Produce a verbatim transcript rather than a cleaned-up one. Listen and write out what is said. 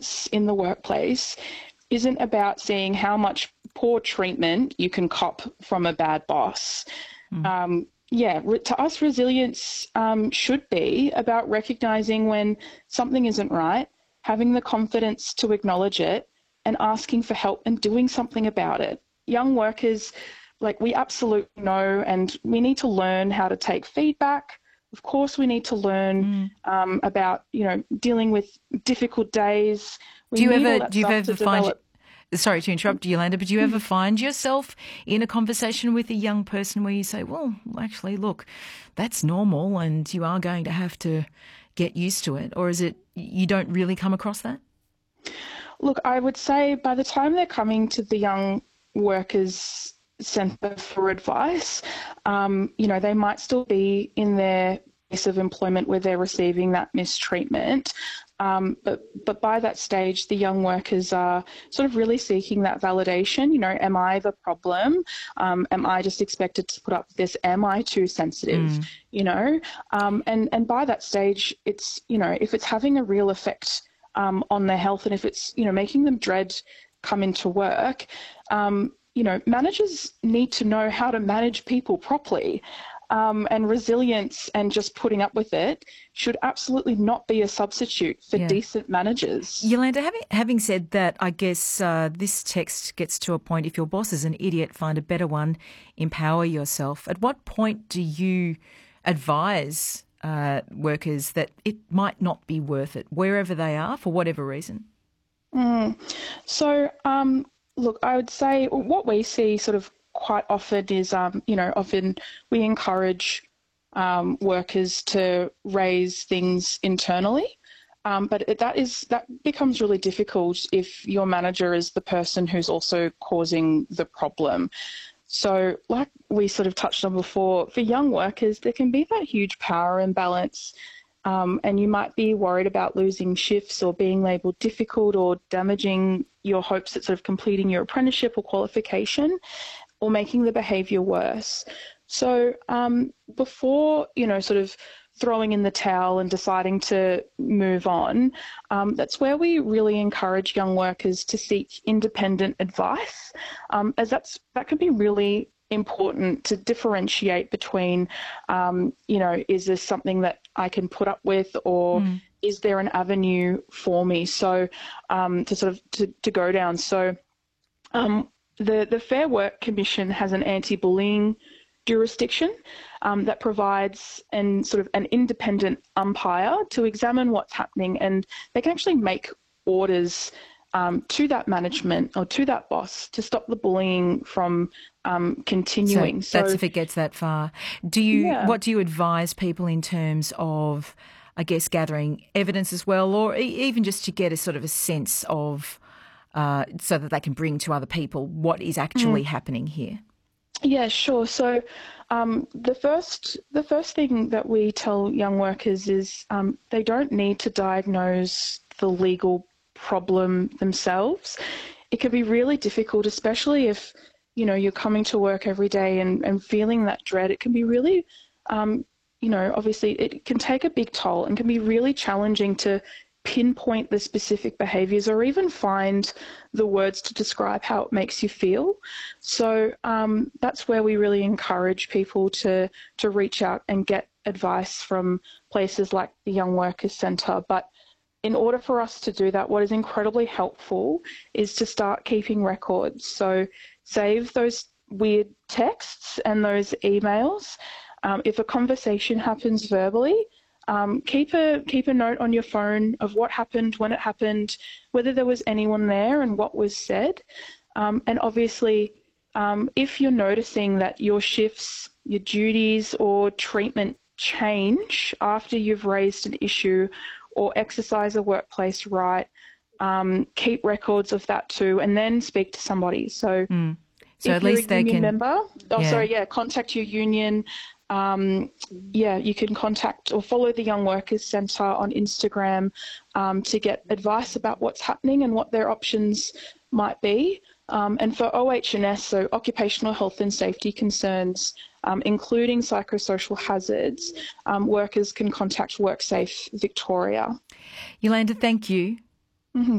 resilience in the workplace isn't about seeing how much poor treatment you can cop from a bad boss. Mm. Um, yeah, to us, resilience um, should be about recognising when something isn't right, having the confidence to acknowledge it, and asking for help and doing something about it. Young workers, like, we absolutely know, and we need to learn how to take feedback. Of course, we need to learn mm. um, about, you know, dealing with difficult days. We do you need ever, all that do you stuff ever to find, develop. sorry to interrupt you, Yolanda, but do you ever find yourself in a conversation with a young person where you say, well, actually, look, that's normal and you are going to have to get used to it? Or is it you don't really come across that? Look, I would say by the time they're coming to the Young Workers Centre for advice, um, you know, they might still be in their place of employment where they're receiving that mistreatment. Um, but, but by that stage, the young workers are sort of really seeking that validation. You know, am I the problem? Um, am I just expected to put up with this? Am I too sensitive? Mm. You know, um, and, and by that stage, it's, you know, if it's having a real effect um, on their health and if it's, you know, making them dread come into work, um, you know, managers need to know how to manage people properly. Um, and resilience and just putting up with it should absolutely not be a substitute for yeah. decent managers. Yolanda, having, having said that, I guess uh, this text gets to a point, if your boss is an idiot, find a better one, empower yourself. At what point do you advise uh, workers that it might not be worth it, wherever they are, for whatever reason? Mm. So, um, look, I would say what we see sort of quite often is, um, you know, often we encourage um, workers to raise things internally, um, but it, that is that becomes really difficult if your manager is the person who's also causing the problem. So, like we sort of touched on before, for young workers, there can be that huge power imbalance, um, and you might be worried about losing shifts or being labelled difficult or damaging your hopes at sort of completing your apprenticeship or qualification, or making the behaviour worse. So um, before, you know, sort of throwing in the towel and deciding to move on, um, that's where we really encourage young workers to seek independent advice, um, as that's that can be really important to differentiate between, um, you know, is this something that I can put up with, or mm. is there an avenue for me? So um, to sort of to, to go down. So um, The, the Fair Work Commission has an anti-bullying jurisdiction um, that provides an sort of an independent umpire to examine what's happening, and they can actually make orders um, to that management or to that boss to stop the bullying from um, continuing. So that's so, if it gets that far. Do you? Yeah. What do you advise people in terms of, I guess, gathering evidence as well, or e- even just to get a sort of a sense of, Uh, so that they can bring to other people what is actually mm. happening here? Yeah, sure. So um, the first the first thing that we tell young workers is um, they don't need to diagnose the legal problem themselves. It can be really difficult, especially if, you know, you're coming to work every day and, and feeling that dread. It can be really, um, you know, obviously it can take a big toll and can be really challenging to pinpoint the specific behaviours or even find the words to describe how it makes you feel. So um, that's where we really encourage people to, to reach out and get advice from places like the Young Workers Centre. But in order for us to do that, what is incredibly helpful is to start keeping records. So save those weird texts and those emails. Um, if a conversation happens verbally, Um, keep a keep a note on your phone of what happened, when it happened, whether there was anyone there and what was said. Um, and obviously, um, if you're noticing that your shifts, your duties or treatment change after you've raised an issue or exercise a workplace right, um, keep records of that too, and then speak to somebody. So, mm. so if at you're least a they union can, member, oh yeah. sorry, yeah, contact your union. Um, yeah, you can contact or follow the Young Workers Centre on Instagram um, to get advice about what's happening and what their options might be. Um, and for O H and S, so occupational health and safety concerns, um, including psychosocial hazards, um, workers can contact WorkSafe Victoria. Yolanda, thank you. Mm-hmm.